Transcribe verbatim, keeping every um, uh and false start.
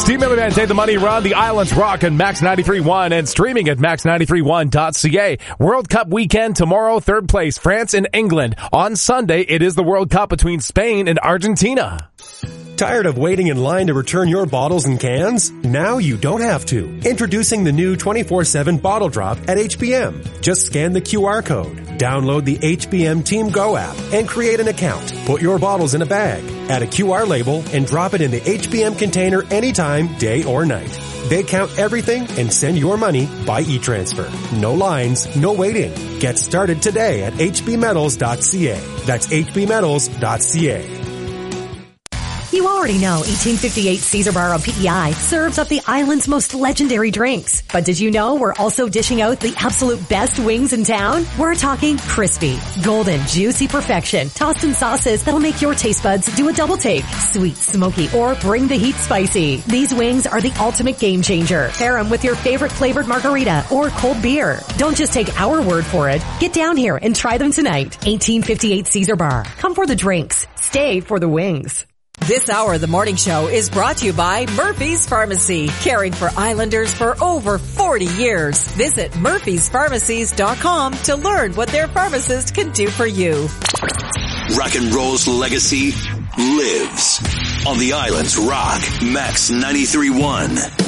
Steve Miller Band, Take the Money, Run, the Islands Rock, and Max ninety-three point one, and streaming at max ninety-three one dot c a. World Cup weekend tomorrow, third place, France and England. On Sunday, it is the World Cup between Spain and Argentina. Tired of waiting in line to return your bottles and cans? Now you don't have to. Introducing the new twenty-four seven Bottle Drop at H B M. Just scan the Q R code, download the H B M Team Go app, and create an account. Put your bottles in a bag, add a Q R label, and drop it in the H B M container anytime, day or night. They count everything and send your money by e-transfer. No lines, no waiting. Get started today at h b metals dot c a. That's h b metals dot c a. You already know eighteen fifty-eight Caesar Bar on P E I serves up the island's most legendary drinks. But did you know we're also dishing out the absolute best wings in town? We're talking crispy, golden, juicy perfection, tossed in sauces that'll make your taste buds do a double take. Sweet, smoky, or bring the heat spicy. These wings are the ultimate game changer. Pair them with your favorite flavored margarita or cold beer. Don't just take our word for it. Get down here and try them tonight. eighteen fifty-eight Caesar Bar. Come for the drinks. Stay for the wings. This hour of the morning show is brought to you by Murphy's Pharmacy, caring for Islanders for over forty years. Visit murphys pharmacies dot com to learn what their pharmacist can do for you. Rock and roll's legacy lives on the Islands Rock, Max ninety-three point one.